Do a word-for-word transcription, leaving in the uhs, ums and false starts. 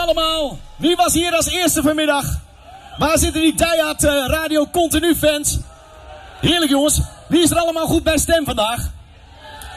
allemaal? Wie was hier als eerste vanmiddag? Waar zitten die diehard uh, Radio Continu fans? Heerlijk jongens. Wie is er allemaal goed bij stem vandaag?